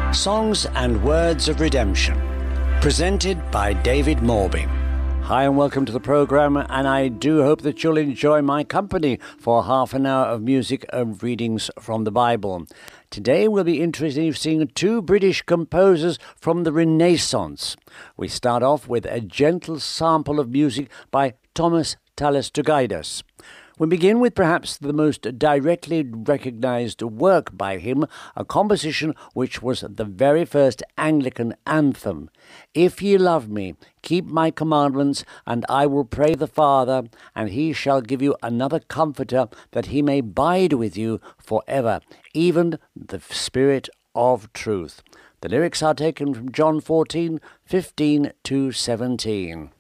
Songs and Words of Redemption, presented by David Morby. Hi and welcome to the programme, and I do hope that you'll enjoy my company for half an hour of music and readings from the Bible. Today we'll be interested in seeing two British composers from the Renaissance. We start off with a gentle sample of music by Thomas Tallis to guide us. We begin with perhaps the most directly recognised work by him, a composition which was the very first Anglican anthem. If ye love me, keep my commandments, and I will pray the Father, and he shall give you another Comforter, that he may bide with you for ever, even the Spirit of truth. The lyrics are taken from John 14:15 to 17.